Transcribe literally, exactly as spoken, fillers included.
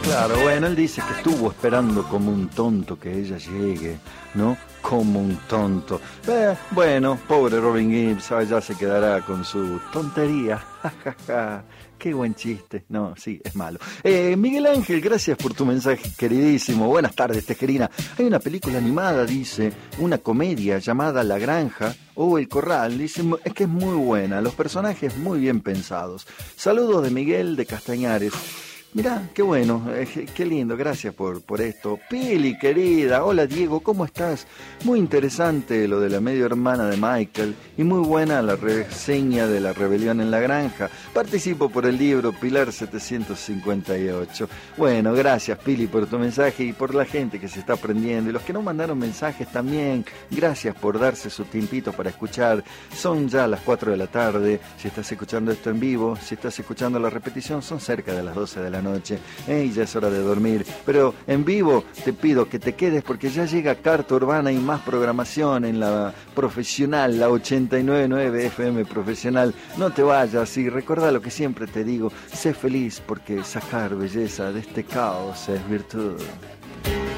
Claro, bueno, él dice que estuvo esperando como un tonto que ella llegue, ¿no? Como un tonto. Eh, bueno, pobre Robin Gibbs, ya se quedará con su tontería. Qué buen chiste. No, sí, es malo. Eh, Miguel Ángel, gracias por tu mensaje, queridísimo. Buenas tardes, Tejerina. Hay una película animada, dice, una comedia llamada La Granja o El Corral. Dice, es que es muy buena, los personajes muy bien pensados. Saludos de Miguel de Castañares. Mirá, qué bueno, eh, qué lindo, gracias por, por esto. Pili, querida, hola Diego, ¿cómo estás? Muy interesante lo de la medio hermana de Michael y muy buena la reseña de La Rebelión en la Granja. Participo por el libro Pilar setecientos cincuenta y ocho. Bueno, gracias Pili por tu mensaje y por la gente que se está aprendiendo y los que no mandaron mensajes también. Gracias por darse su tiempito para escuchar. Son ya las cuatro de la tarde, si estás escuchando esto en vivo, si estás escuchando la repetición, son cerca de las doce de la noche, eh, ya es hora de dormir, pero en vivo te pido que te quedes porque ya llega Carta Urbana y más programación en la profesional, la ochenta y nueve punto nueve F M profesional. No te vayas y recuerda lo que siempre te digo, sé feliz porque sacar belleza de este caos es virtud.